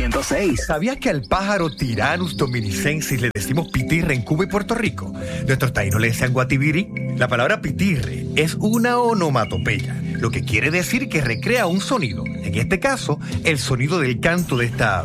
106. ¿Sabías que al pájaro Tyrannus dominicensis le decimos pitirre en Cuba y Puerto Rico? Nuestros taínos le decían guatibiri. La palabra pitirre es una onomatopeya, lo que quiere decir que recrea un sonido. En este caso, el sonido del canto de esta ave.